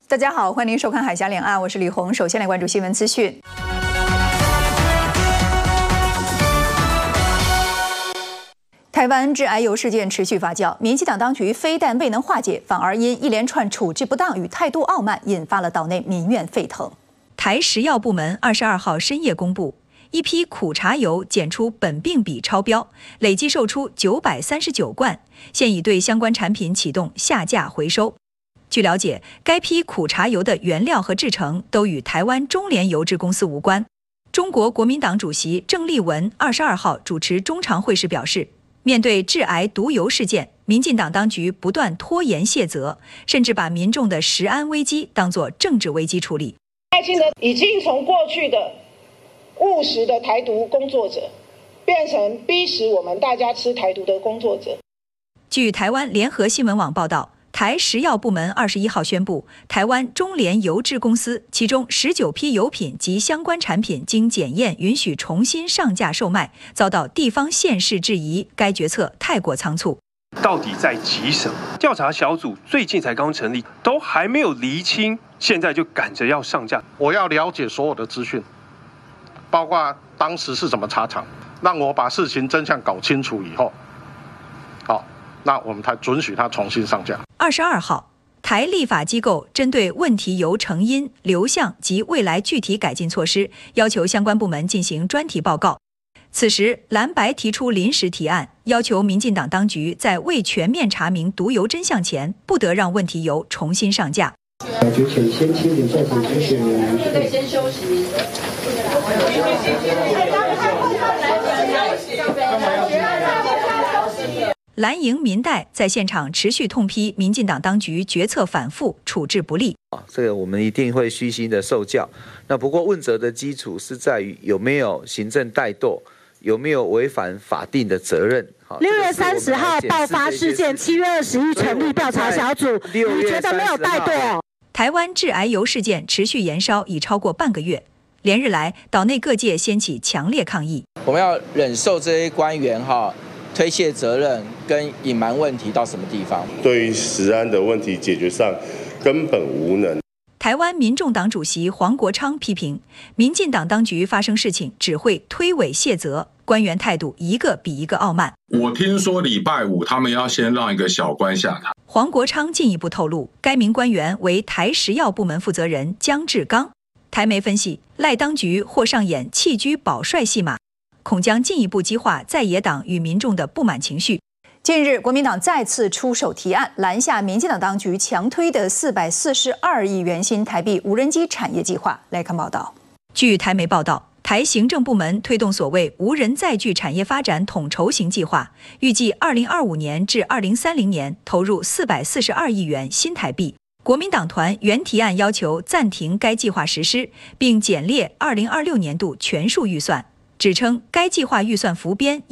大家好，欢迎收看《海峡两岸》，我是李红。首先来关注新闻资讯。台湾致癌油事件持续发酵，民进党当局非但未能化解，反而因一连串处置不当与态度傲慢，引发了岛内民怨沸腾。 台食药部门22号深夜公布，一批苦茶油检出苯并芘超标，累计售出939罐，现已对相关产品启动下架回收。据了解，该批苦茶油的原料和制成都与台湾中联油制公司无关。中国国民党主席郑丽文22号主持中常会时表示，面对致癌毒油事件，民进党当局不断拖延卸责，甚至把民众的食安危机当作政治危机处理。 赖清德已经从过去的务实的台独工作者，变成逼使我们大家吃台独的工作者。 据台湾联合新闻网报道，台食药部门21号宣布，台湾中联油制公司其中19批油品及相关产品经检验允许重新上架售卖，遭到地方县市质疑，该决策太过仓促。 到底在急什么？调查小组最近才刚成立，都还没有厘清，现在就赶着要上架。 我要了解所有的资讯，包括当时是怎么查厂，让我把事情真相搞清楚以后，好，那我们才准许它重新上架。 22号，台立法机构针对问题油成因、流向及未来具体改进措施，要求相关部门进行专题报告。此时，蓝白提出临时提案，要求民进党当局在未全面查明毒油真相前，不得让问题油重新上架。 就请先清理在场出席人员。 可以先休息。 蓝营民代在现场持续痛批民进党当局决策反复、处置不力。 这个我们一定会虚心的受教。那不过问责的基础是在于有没有行政怠惰，有没有违反法定的责任。 6月30号爆发事件，7月20日成立调查小组，你觉得没有怠惰？ 台湾致癌油事件持续延烧已超过半个月，连日来岛内各界掀起强烈抗议。 我们要忍受这些官员推卸责任跟隐瞒问题到什么地方？ 对于食安的问题解决上根本无能。 台湾民众党主席黄国昌批评，民进党当局发生事情只会推诿卸责，官员态度一个比一个傲慢。 我听说礼拜五他们要先让一个小官下台。 黄国昌进一步透露，该名官员为台食药部门负责人江志刚。台媒分析，赖当局或上演弃车保帅戏码，恐将进一步激化在野党与民众的不满情绪。 近日，国民党再次出手提案，拦下民进党当局强推的442亿元新台币无人机产业计划。来看报道。 据台媒报道，台行政部门推动所谓无人载具产业发展统筹型计划，预计2025年至2030年投入442亿元新台币。国民党团原提案要求暂停该计划实施，并简列2026年度全数预算，指称该计划预算浮编